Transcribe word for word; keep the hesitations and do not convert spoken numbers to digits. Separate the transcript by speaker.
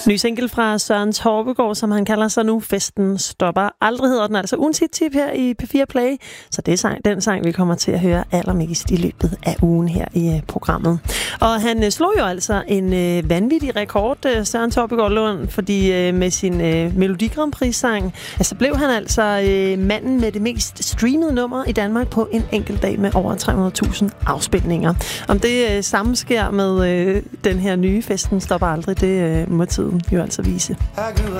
Speaker 1: Ny single fra Søren Torpegaard, som han kalder sig nu. Festen stopper aldrig, hedder den altså. Ugens hit-tip her i P fire Play. Så det er sang, den sang, vi kommer til at høre allermest i løbet af ugen her i uh, programmet. Og han uh, slog jo altså en uh, vanvittig rekord, uh, Søren Torpegaard Lund, fordi uh, med sin uh, Melodi Grand Prix-sang, altså blev han altså uh, manden med det mest streamede nummer i Danmark på en enkelt dag med over tre hundrede tusind afspilninger. Om det uh, samme sker med uh, den her nye Festen stopper aldrig, det uh, må tiden jo altså vise.